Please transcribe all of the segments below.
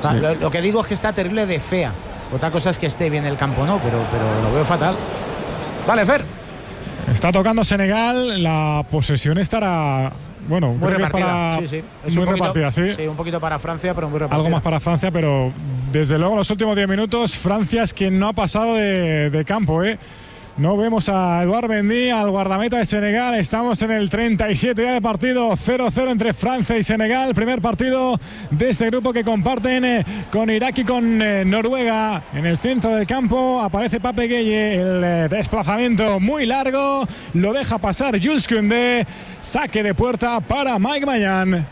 Sí. Lo que digo es que está terrible de fea. Otra cosa es que esté bien el campo, no, pero lo veo fatal. Vale, Fer. Está tocando Senegal, la posesión estará, bueno, Muy creo que repartida. es Sí. muy un poquito, repartida, sí. Sí, un poquito para Francia, pero muy repartida. Algo más para Francia, pero desde luego en los últimos 10 minutos Francia es quien no ha pasado de campo, ¿eh? No vemos a Edouard Mendy, al guardameta de Senegal. Estamos en el 37 ya de partido, 0-0 entre Francia y Senegal. Primer partido de este grupo que comparten con Irak y con Noruega. En el centro del campo aparece Pape Gueye. El desplazamiento muy largo. Lo deja pasar Jules Koundé. Saque de puerta para Mike Maignan.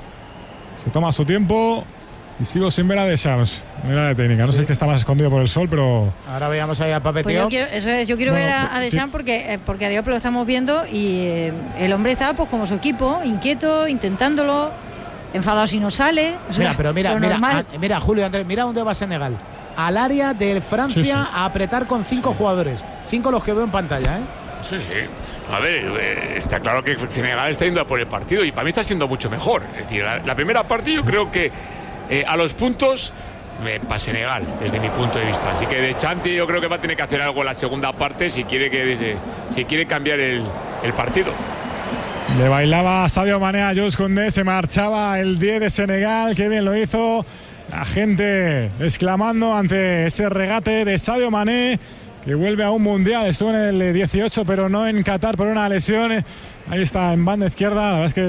Se toma su tiempo. Y sigo sin ver a Deschamps. Mira de técnica. No sé qué está más escondido por el sol, pero. Ahora veamos ahí a Pape pues Tío. Yo quiero ver a Deschamps porque a Diop lo estamos viendo y el hombre está pues como su equipo, inquieto, intentándolo, enfadado si no sale. Mira, Julio Andrés, mira dónde va Senegal. Al área de Francia a apretar con 5 jugadores. 5 los que veo en pantalla, ¿eh? Sí. A ver, está claro que Senegal está yendo a por el partido y para mí está siendo mucho mejor. Es decir, la primera parte yo creo que a los puntos para Senegal, desde mi punto de vista. Así que de Chanti yo creo que va a tener que hacer algo en la segunda parte si quiere cambiar el partido. Le bailaba Sadio Mané a Jules Koundé, se marchaba el 10 de Senegal, qué bien lo hizo. La gente exclamando ante ese regate de Sadio Mané, que vuelve a un mundial. Estuvo en el 18, pero no en Qatar por una lesión. Ahí está en banda izquierda. La verdad es que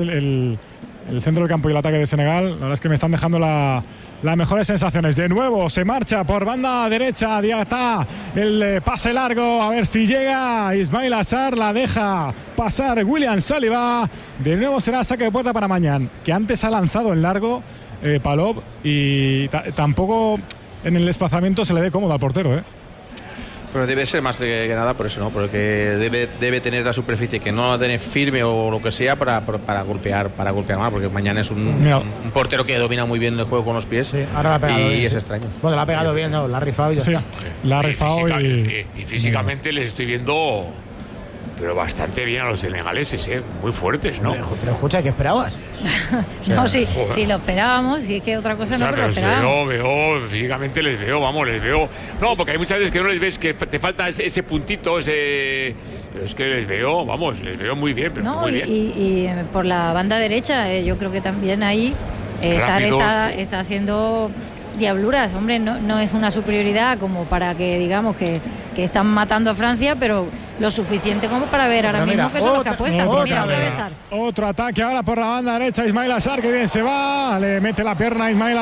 el centro del campo y el ataque de Senegal, la verdad es que me están dejando las mejores sensaciones. De nuevo se marcha por banda derecha Diatta, el pase largo, a ver si llega Ismail Assar, la deja pasar William Saliba. De nuevo será saque de puerta para Maignan, que antes ha lanzado en largo Palop y tampoco en el desplazamiento se le ve cómodo al portero, ¿eh? Pero debe ser más que nada por eso, ¿no? Porque debe tener la superficie que no la tiene firme o lo que sea para golpear más, porque Maignan es un portero que domina muy bien el juego con los pies. Sí, ahora la ha pegado bien, es extraño. Bueno, la ha pegado bien, ¿no? La ha rifado y ya está. La ha rifado y físicamente les estoy viendo pero bastante bien a los senegaleses, muy fuertes, ¿no? Pero escucha, ¿qué esperabas? No, sí lo esperábamos, si es que otra cosa no, pero lo esperábamos. Veo, físicamente les veo. No, porque hay muchas veces que no les ves que te falta ese puntito, pero es que les veo muy bien, pero muy bien. Y por la banda derecha, yo creo que también ahí Sarr está haciendo diabluras, hombre, no es una superioridad como para que digamos que están matando a Francia, pero lo suficiente como para ver ahora mismo que son los que apuestan. Otro ataque ahora por la banda derecha, Ismail Assar, que bien se va, le mete la pierna a Ismail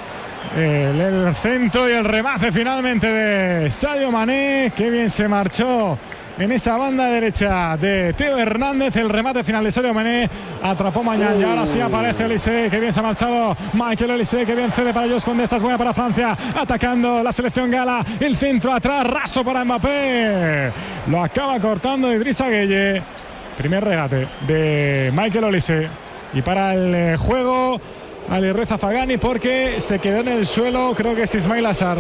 el centro y el remate finalmente de Sadio Mané, que bien se marchó en esa banda derecha de Theo Hernández. El remate final de Sadio Mané, atrapó Maignan y ahora sí aparece Olise, que bien se ha marchado Michael Olise, que bien cede para Jules Koundé. Esta es buena para Francia, atacando la selección gala, el centro atrás, raso para Mbappé, lo acaba cortando Idrissa Gueye. Primer regate de Michael Olise y para el juego Alireza Fagani, porque se quedó en el suelo, creo que es Ismail Assar.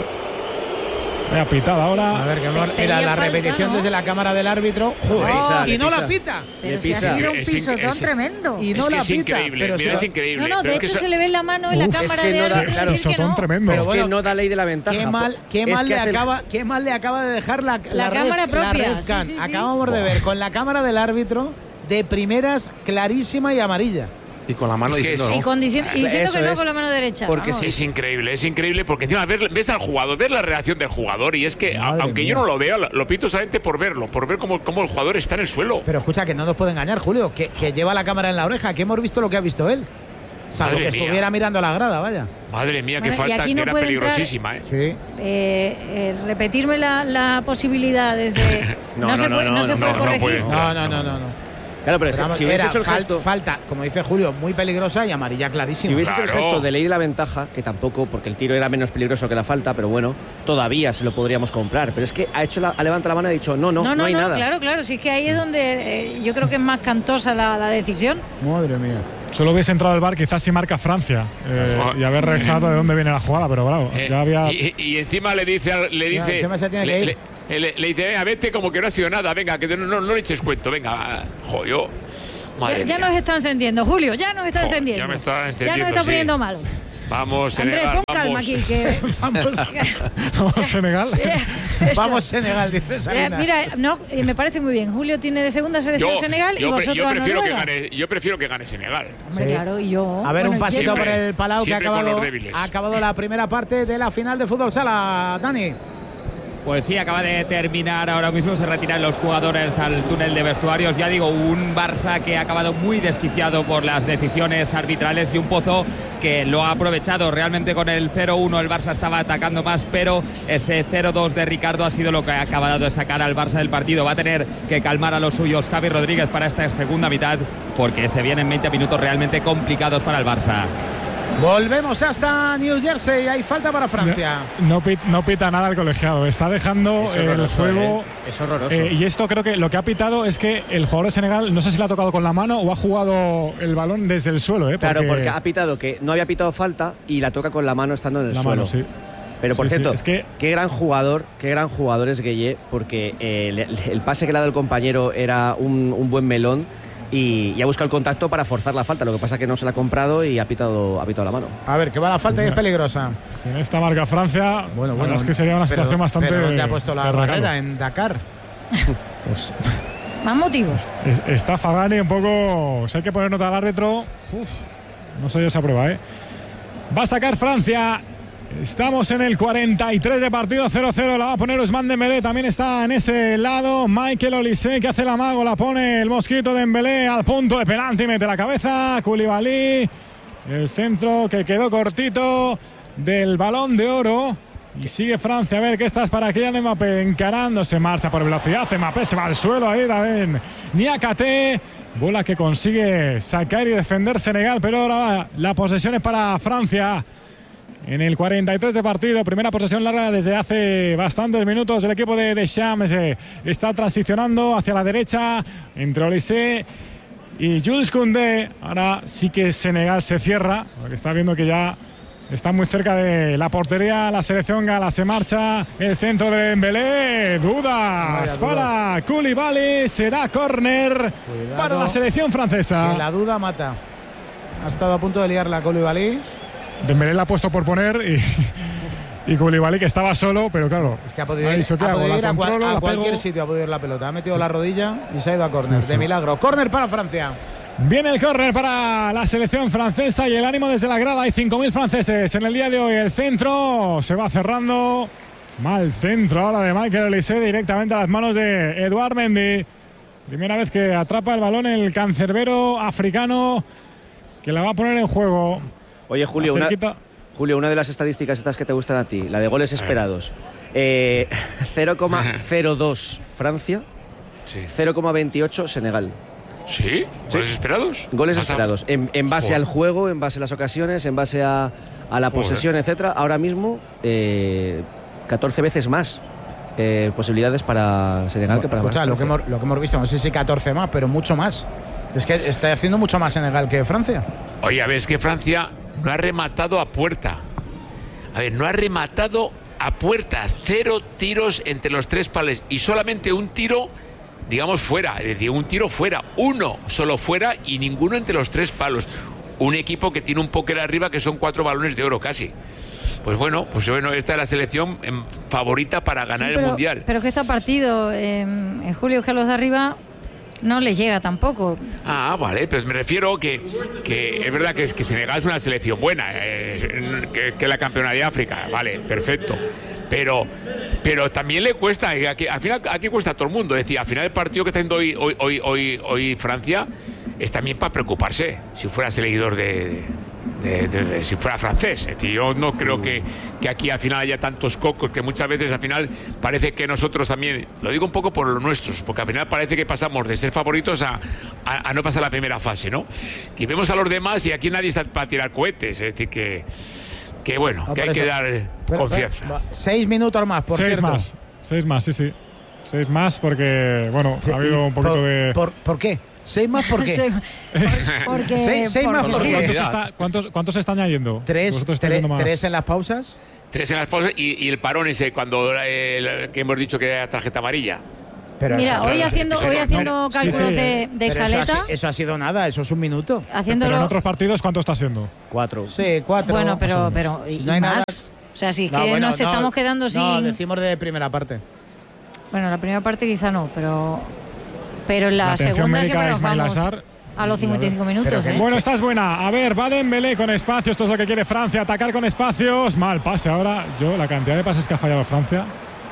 Ha pitado ahora. A ver, mira la repetición, ¿no? Desde la cámara del árbitro. ¡Joder! Y no la pita. Pero si ha sido un pisotón tremendo. Y no la pita. Es increíble. No, de hecho se le ve la mano en la cámara de árbitro. Pisotón tremendo. Pero es que no da ley de la ventaja. Qué mal le acaba de dejar la cámara propia. Acabamos de ver con la cámara del árbitro de primeras clarísima y amarilla. Y con la mano diciendo no. Diciendo que no con la mano derecha. Porque es increíble, porque encima ves al jugador, ves la reacción del jugador, y es que aunque yo no lo vea, lo pito solamente por verlo, por ver cómo el jugador está en el suelo. Pero escucha, que no nos puede engañar, Julio, que lleva la cámara en la oreja, que hemos visto lo que ha visto él. Salvo que estuviera mirando la grada, vaya. Madre mía, qué falta, que era peligrosísima. Repetirme la posibilidad desde. No se puede corregir. No. Claro, pero si hubiese hecho el gesto. Falta, como dice Julio, muy peligrosa y amarilla clarísima. Si hubiese hecho el gesto de ley de la ventaja, que tampoco, porque el tiro era menos peligroso que la falta, pero bueno, todavía se lo podríamos comprar. Pero es que ha levantado la mano y ha dicho no hay nada. Claro, si es que ahí es donde yo creo que es más cantosa la decisión. Madre mía. Solo hubiese entrado al bar quizás si marca Francia y haber revisado de dónde viene la jugada, pero claro, ya había. Y encima le dice le dice, venga, vete como que no ha sido nada, venga, que no le eches cuento, venga, ya nos está encendiendo, Julio, ya nos está encendiendo. Ya me está encendiendo. Ya nos está poniendo malo. Vamos, Senegal. Andrés, pon calma aquí. Vamos, Senegal. Vamos, Senegal, dice Salinas. Mira, no, me parece muy bien. Julio tiene de segunda selección Senegal y vosotros yo prefiero que gane Senegal. Hombre, claro, y yo. A ver, un pasito por el Palau que ha ha acabado la primera parte de la final de fútbol sala. Dani. Pues sí, acaba de terminar. Ahora mismo se retiran los jugadores al túnel de vestuarios. Ya digo, un Barça que ha acabado muy desquiciado por las decisiones arbitrales y un Pozo que lo ha aprovechado. Realmente con el 0-1 el Barça estaba atacando más, pero ese 0-2 de Ricardo ha sido lo que ha acabado de sacar al Barça del partido. Va a tener que calmar a los suyos Javi Rodríguez para esta segunda mitad, porque se vienen 20 minutos realmente complicados para el Barça. Volvemos hasta New Jersey. Hay falta para Francia. No pita nada el colegiado. Está dejando el juego. Es horroroso. Y esto creo que lo que ha pitado es que el jugador de Senegal no sé si le ha tocado con la mano o ha jugado el balón desde el suelo. Claro, porque ha pitado que no había pitado falta y la toca con la mano estando en el suelo. Mano, sí. Pero por cierto, es que qué gran jugador es Gueye, porque el pase que le ha dado el compañero era un buen melón. Y ha buscado el contacto para forzar la falta. Lo que pasa es que no se la ha comprado y ha pitado la mano. A ver, que va la falta y es peligrosa. Sin esta marca Francia, bueno, es que sería una situación bastante. ¿Pero dónde ha puesto la barrera? ¿En Dakar? Pues, más motivos. Está Fagani un poco. Si hay que poner nota al árbitro. No sé yo esa prueba, Va a sacar Francia. Estamos en el 43 de partido, 0-0, la va a poner Ousmane Dembélé, también está en ese lado Michael Olise, que hace el amago, la pone el mosquito Dembélé al punto de penalti, mete la cabeza, Koulibaly, el centro que quedó cortito del Balón de Oro, y sigue Francia, a ver qué estás para Kylian Mbappé, encarándose, marcha por velocidad, Mbappé se va al suelo, ahí también Niakate, bola que consigue sacar y defender Senegal, pero ahora la posesión es para Francia. En el 43 de partido, primera posesión larga desde hace bastantes minutos. El equipo de Deschamps está transicionando hacia la derecha entre Olise y Jules Koundé. Ahora sí que Senegal se cierra, porque está viendo que ya está muy cerca de la portería. La selección gala, se marcha el centro de Dembélé. Dudas para Koulibaly. Será córner para la selección francesa. Que la duda mata. Ha estado a punto de liarla Koulibaly. Dembélé la ha puesto por poner y Koulibaly, que estaba solo, pero claro, es que ha podido ir a cualquier sitio, ha podido ir la pelota, ha metido la rodilla y se ha ido a córner, de milagro. Córner para Francia. Viene el córner para la selección francesa y el ánimo desde la grada. Hay 5.000 franceses en el día de hoy. El centro se va cerrando. Mal centro ahora de Michael Olise, directamente a las manos de Edouard Mendy. Primera vez que atrapa el balón el cancerbero africano, que la va a poner en juego. Oye, Julio, una de las estadísticas estas que te gustan a ti, la de goles esperados. 0,02 Francia, 0,28 Senegal. ¿Sí? ¿Goles esperados? Goles esperados. En base al juego, en base a las ocasiones, en base a la posesión, etcétera. Ahora mismo, 14 veces más posibilidades para Senegal que para Francia. Lo que hemos visto, no sé si 14 más, pero mucho más. Es que está haciendo mucho más Senegal que Francia. Oye, a ver, es que Francia no ha rematado a puerta. A ver, no ha rematado a puerta. 0 tiros entre los 3 palos y solamente un tiro, digamos, fuera. Es decir, un tiro fuera. Uno solo fuera y ninguno entre los 3 palos. Un equipo que tiene un póker arriba que son 4 balones de oro casi. Pues bueno, esta es la selección favorita para ganar el Mundial. Pero que este partido, en Julio, que los de arriba no les llega tampoco. Ah, vale, pues me refiero que es verdad que Senegal es una selección buena, que la campeona de África, vale, perfecto. Pero también le cuesta, al final aquí cuesta a todo el mundo. Es decir, al final el partido que está haciendo hoy Francia es también para preocuparse, si fuera seguidor si fuera francés. Es decir, yo no creo que aquí al final haya tantos cocos, que muchas veces al final parece que nosotros también, lo digo un poco por los nuestros, porque al final parece que pasamos de ser favoritos a no pasar la primera fase, ¿no? Que vemos a los demás y aquí nadie está para tirar cohetes. Es decir, que bueno, que hay que dar confianza. 6 minutos más, por cierto. 6 más, sí. 6 más porque, bueno, ha habido un poquito de... ¿Por qué? 6 más, ¿por qué? Porque 6 más, ¿por qué? ¿Cuántos se están añadiendo? 3 en las pausas. 3 en las pausas y el parón ese, cuando que hemos dicho que era tarjeta amarilla. Pero mira, hoy haciendo cálculos de escaleta. Eso ha sido nada, eso es un minuto. Haciéndolo. Pero en otros partidos, ¿cuánto está siendo? 4. Sí, 4. Bueno, pero si y no hay más. nada. O sea, si es que nos estamos quedando sin. No, decimos de primera parte. Bueno, la primera parte quizá no, pero en la segunda siempre nos vamos a los 55 minutos. Bueno, esta es buena. A ver, va Dembélé con espacio. Esto es lo que quiere Francia, atacar con espacios. Mal pase ahora. La cantidad de pases que ha fallado Francia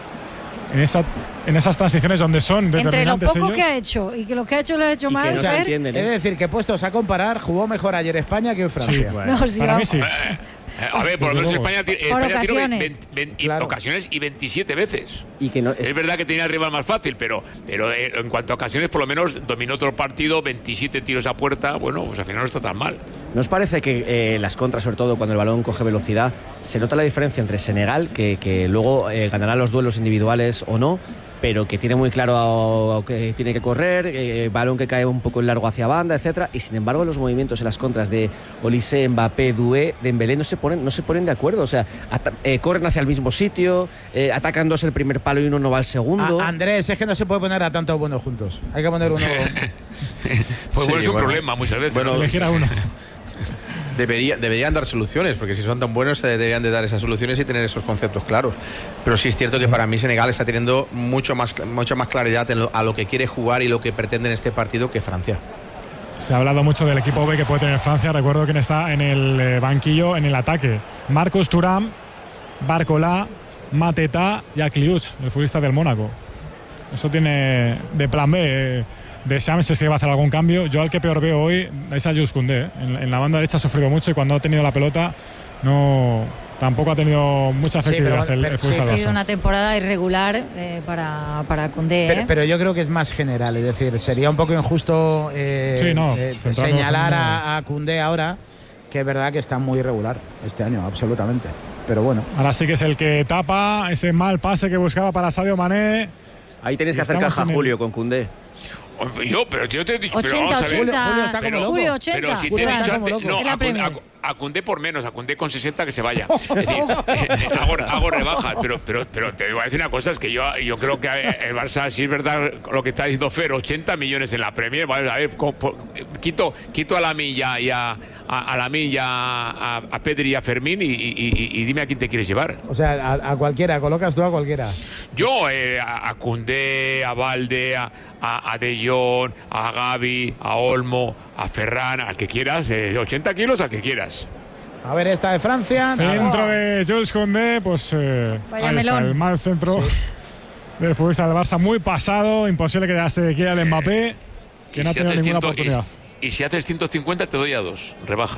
en esas transiciones donde son entre lo poco ellos. que ha hecho y que lo que ha hecho lo ha hecho mal. Es decir, que puestos a comparar, jugó mejor ayer España que hoy Francia. Sí, bueno. Para mí sí. A ver, por lo menos España tiró ocasiones y 27 veces. Y que no, es verdad que tenía el rival más fácil, pero en cuanto a ocasiones, por lo menos dominó todo el partido, 27 tiros a puerta. Bueno, pues al final no está tan mal. ¿No os parece que las contras, sobre todo cuando el balón coge velocidad, se nota la diferencia entre Senegal, que luego ganará los duelos individuales o no, pero que tiene muy claro que tiene que correr, balón que cae un poco en largo hacia banda, etcétera, y sin embargo los movimientos en las contras de Olise, Mbappé, Doué, Dembélé no se ponen de acuerdo, o sea, corren hacia el mismo sitio, atacan dos el primer palo y uno no va al segundo. Andrés, es que no se puede poner a tantos buenos juntos, hay que poner uno. Pues bueno, es un problema muchas veces. Bueno, elegir a uno. Deberían dar soluciones, porque si son tan buenos deberían de dar esas soluciones y tener esos conceptos claros. Pero sí es cierto que para mí Senegal está teniendo mucho más claridad a lo que quiere jugar y lo que pretende en este partido que Francia. Se ha hablado mucho del equipo B que puede tener Francia. Recuerdo quién está en el banquillo en el ataque: Marcos Thuram, Barcola, Mateta y Akliouch, el futbolista del Mónaco. Eso tiene de plan B. De Shams es que va a hacer algún cambio. Yo al que peor veo hoy es a Jules Koundé. En la banda derecha ha sufrido mucho y cuando ha tenido la pelota tampoco ha tenido mucha efectividad el futbolista. Ha sido una temporada irregular para Koundé. Pero yo creo que es más general, es decir, sería un poco injusto señalar a Koundé ahora, que es verdad que está muy irregular este año, absolutamente. Pero bueno. Ahora sí que es el que tapa ese mal pase que buscaba para Sadio Mané. Ahí tenéis que hacer caja, Julio, con Koundé. Pero yo te he dicho, 80, Julio está como loco. Julio, 80. Pero si te he dicho antes, no, a Koundé por menos, a Koundé con 60 que se vaya. Es decir, hago rebajas, pero te voy a decir una cosa, es que yo creo que el Barça, si es verdad lo que está diciendo Fer, 80 millones en la Premier, vale, a ver, quito a Lamine y a Pedri y a Fermín y dime a quién te quieres llevar. O sea, a cualquiera, colocas tú a cualquiera. Yo a Koundé, a Valde, a De Jong, a Gavi, a Olmo, a Ferran, al que quieras, 80 kilos al que quieras. A ver, esta de Francia. Centro de Jules Koundé, pues ahí está, el mal centro del futbolista del Barça, muy pasado, imposible que ya se quiera el Mbappé, que no ha tenido ninguna oportunidad. Y si haces 150 te doy a 2, rebaja.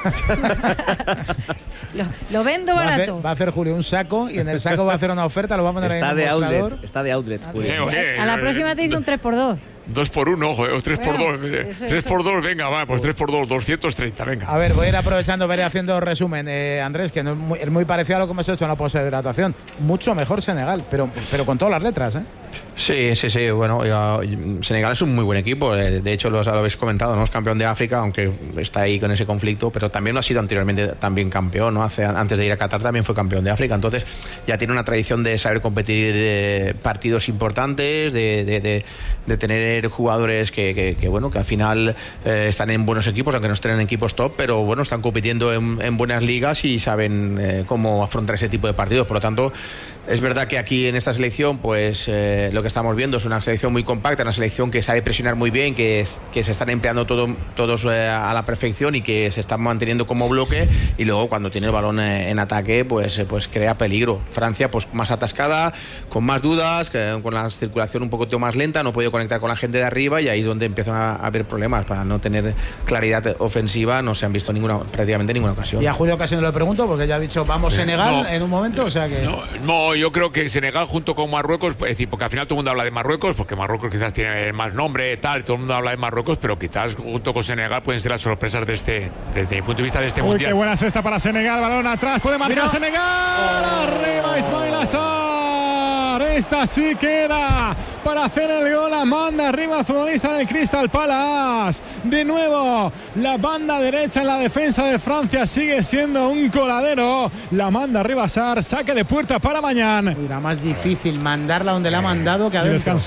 lo vendo barato. Va a hacer Julio un saco y en el saco va a hacer una oferta, lo va a poner está ahí en el mostrador. Está de outlet, Julio. A la próxima te hice un 3x2. 2x1, ojo, 3x2. 3x2, venga, va, pues 3x2, 230, venga. A ver, voy a ir aprovechando, voy a ir haciendo resumen. Andrés, que no es muy parecido a lo que hemos hecho en la poshidratación. Mucho mejor Senegal, pero con todas las letras, ¿eh? Sí. Bueno, Senegal es un muy buen equipo. De hecho, lo habéis comentado, ¿no? Es campeón de África, aunque está ahí con ese conflicto, pero también lo ha sido anteriormente también campeón, ¿no? Antes de ir a Qatar también fue campeón de África. Entonces, ya tiene una tradición de saber competir partidos importantes, de tener jugadores que al final están en buenos equipos, aunque no estén en equipos top, pero bueno, están compitiendo en buenas ligas y saben cómo afrontar ese tipo de partidos. Por lo tanto, es verdad que aquí en esta selección, pues lo que estamos viendo es una selección muy compacta, una selección que sabe presionar muy bien, que se están empleando todos a la perfección y que se están manteniendo como bloque, y luego cuando tiene el balón en ataque, pues crea peligro. Francia, pues más atascada, con más dudas, con la circulación un poquito más lenta, no puede conectar con la gente de arriba, y ahí es donde empiezan a haber problemas. Para no tener claridad ofensiva no se han visto prácticamente ninguna ocasión. Y a Julio casi no lo pregunto, porque ya ha dicho vamos Senegal en un momento, o sea que... No, yo creo que Senegal junto con Marruecos, es decir, porque al final todo el mundo habla de Marruecos, porque Marruecos quizás tiene más nombre, tal, todo el mundo habla de Marruecos, pero quizás junto con Senegal pueden ser las sorpresas desde mi punto de vista de este mundial. Qué buena cesta para Senegal, balón atrás, puede marcar Senegal, arriba Ismail Assar, esta sí queda para hacer el gol, la manda arriba el futbolista del Crystal Palace. De nuevo, la banda derecha en la defensa de Francia sigue siendo un coladero, la manda arriba Assar, saque de puerta para mañana. Era más difícil mandarla donde la ha mandado que adentro. Descanso.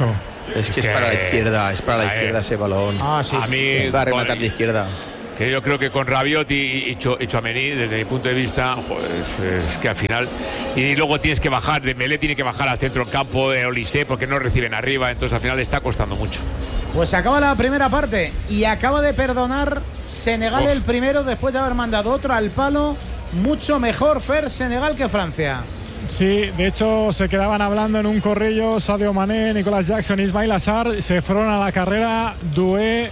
Es que es para la izquierda, ese balón. Sí. A mí es para rematar de izquierda. Que yo creo que con Rabiot y Tchouaméni, desde mi punto de vista, es que al final. Y luego tienes que bajar, Dembélé tiene que bajar al centro del campo de Olise porque no reciben arriba, entonces al final le está costando mucho. Pues acaba la primera parte y acaba de perdonar Senegal el primero después de haber mandado otro al palo. Mucho mejor, Fer, Senegal que Francia. Sí, de hecho se quedaban hablando en un corrillo Sadio Mané, Nicolas Jackson, Ismaïla Sarr, se fueron a la carrera, Doué,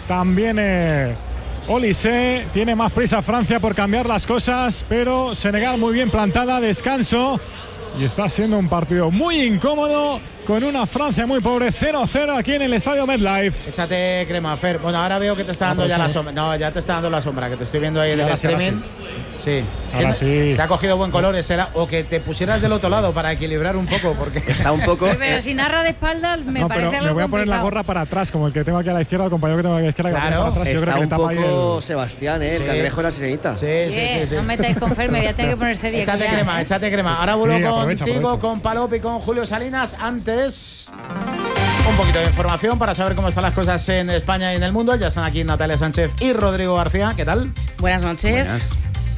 también Olise. Tiene más prisa Francia por cambiar las cosas, pero Senegal muy bien plantada, descanso. Y está siendo un partido muy incómodo con una Francia muy pobre, 0-0 aquí en el estadio MetLife. Échate crema, Fer. Bueno, ahora veo que te está dando ya la sombra. No, ya te está dando la sombra, que te estoy viendo ahí en el streaming. Sí. Ahora sí. Te ha cogido buen color ese o que te pusieras del otro lado para equilibrar un poco, porque está un poco. Pero si narra de espaldas me parece pero algo me voy a poner la gorra para atrás, como el que tengo aquí a la izquierda, el compañero que tengo aquí a la izquierda. Claro, para atrás, está yo creo que un poco el Sebastián, el cangrejo de la sirenita. Sí. No metáis con Fer, me voy a tener que poner serie. Échate crema. Ahora vuelvo contigo, aprovecha. con Palop y con Julio Salinas. Antes, un poquito de información para saber cómo están las cosas en España y en el mundo. Ya están aquí Natalia Sánchez y Rodrigo García. ¿Qué tal? Buenas noches.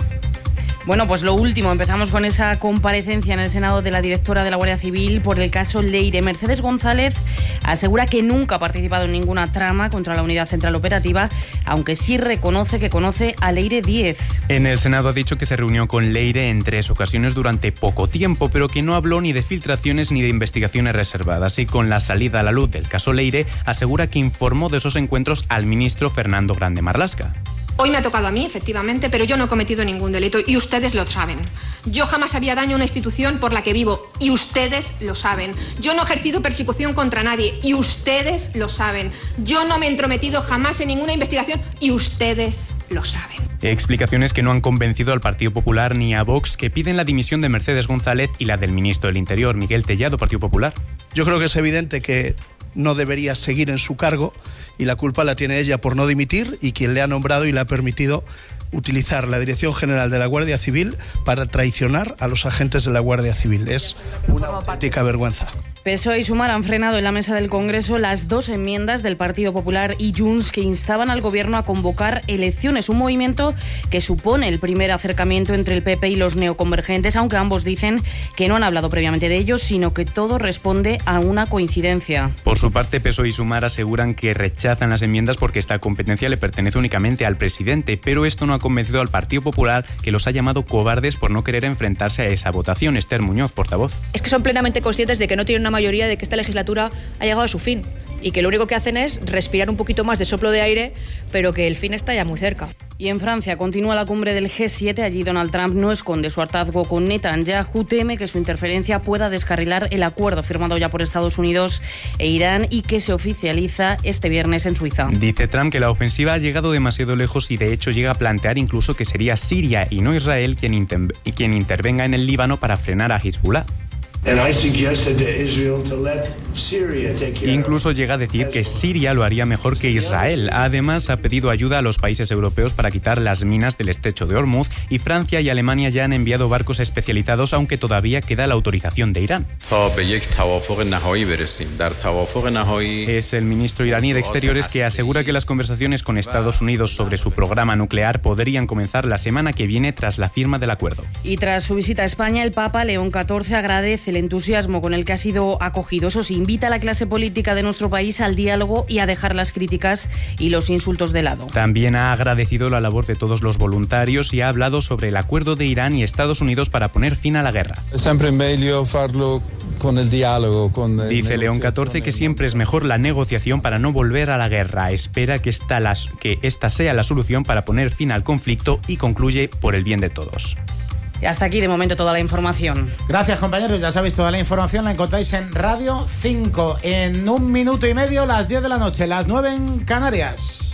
Bueno, pues lo último, empezamos con esa comparecencia en el Senado de la directora de la Guardia Civil por el caso Leire. Mercedes González asegura que nunca ha participado en ninguna trama contra la Unidad Central Operativa, aunque sí reconoce que conoce a Leire Díez. En el Senado ha dicho que se reunió con Leire en 3 ocasiones durante poco tiempo, pero que no habló ni de filtraciones ni de investigaciones reservadas. Y con la salida a la luz del caso Leire, asegura que informó de esos encuentros al ministro Fernando Grande Marlaska. Hoy me ha tocado a mí, efectivamente, pero yo no he cometido ningún delito y ustedes lo saben. Yo jamás haría daño a una institución por la que vivo y ustedes lo saben. Yo no he ejercido persecución contra nadie y ustedes lo saben. Yo no me he entrometido jamás en ninguna investigación y ustedes lo saben. Explicaciones que no han convencido al Partido Popular ni a Vox, que piden la dimisión de Mercedes González y la del ministro del Interior, Miguel Tellado, Partido Popular. Yo creo que es evidente que no debería seguir en su cargo y la culpa la tiene ella por no dimitir y quien le ha nombrado y le ha permitido utilizar la Dirección General de la Guardia Civil para traicionar a los agentes de la Guardia Civil. Es una auténtica vergüenza. PSOE y Sumar han frenado en la mesa del Congreso las 2 enmiendas del Partido Popular y Junts que instaban al Gobierno a convocar elecciones, un movimiento que supone el primer acercamiento entre el PP y los neoconvergentes, aunque ambos dicen que no han hablado previamente de ello, sino que todo responde a una coincidencia. Por su parte, PSOE y Sumar aseguran que rechazan las enmiendas porque esta competencia le pertenece únicamente al presidente, pero esto no ha convencido al Partido Popular, que los ha llamado cobardes por no querer enfrentarse a esa votación. Esther Muñoz, portavoz. Es que son plenamente conscientes de que no tienen una mayoría, de que esta legislatura ha llegado a su fin y que lo único que hacen es respirar un poquito más de soplo de aire, pero que el fin está ya muy cerca. Y en Francia continúa la cumbre del G7. Allí Donald Trump no esconde su hartazgo con Netanyahu. Teme que su interferencia pueda descarrilar el acuerdo firmado ya por Estados Unidos e Irán y que se oficializa este viernes en Suiza. Dice Trump que la ofensiva ha llegado demasiado lejos y de hecho llega a plantear incluso que sería Siria y no Israel quien intervenga en el Líbano para frenar a Hezbollah. Incluso llega a decir que Siria lo haría mejor que Israel. Además, ha pedido ayuda a los países europeos para quitar las minas del estrecho de Hormuz y Francia y Alemania ya han enviado barcos especializados, aunque todavía queda la autorización de Irán. Es el ministro iraní de Exteriores que asegura que las conversaciones con Estados Unidos sobre su programa nuclear podrían comenzar la semana que viene tras la firma del acuerdo. Y tras su visita a España, el Papa León XIV agradece el entusiasmo con el que ha sido acogido. Eso sí, invita a la clase política de nuestro país al diálogo y a dejar las críticas y los insultos de lado. También ha agradecido la labor de todos los voluntarios y ha hablado sobre el acuerdo de Irán y Estados Unidos para poner fin a la guerra. Siempre meglio farlo con el diálogo. Dice León XIV que siempre es mejor la negociación para no volver a la guerra. Espera que esta sea la solución para poner fin al conflicto y concluye por el bien de todos. Y hasta aquí de momento toda la información. Gracias, compañeros. Ya sabéis, toda la información la encontráis en Radio 5 en 1 minuto y medio, las 10 de la noche, las 9 en Canarias.